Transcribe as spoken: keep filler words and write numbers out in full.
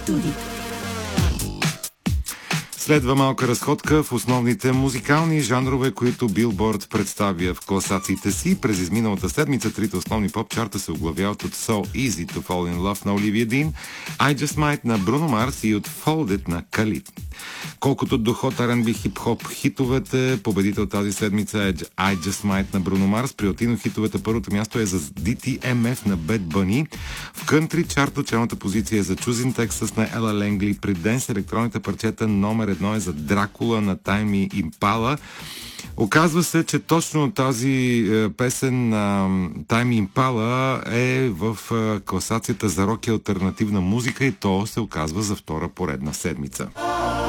Студио. Следва малка разходка в основните музикални жанрове, които Билборд представя в класациите си. През изминалата седмица трите основни поп-чарта се оглавяват от So Easy to Fall in Love на Оливия Дин, I Just Might на Бруно Марс и от Folded на Калид. Колкото до хот Ар енд Би хип-хоп хитовете, победител тази седмица е I Just Might на Бруно Марс. При латино хитовете първото място е за Ди Ти Ем Еф на Bad Bunny. В кънтри чарто челната позиция е за Choosing Texas на Ела Ленгли. При денс електронните парчета номер едно е за Дракула на Тайми Импала. Оказва се, че точно тази е, песен на Тайми Импала е в е, класацията за рок и алтернативна музика и то се оказва за втора поредна седмица.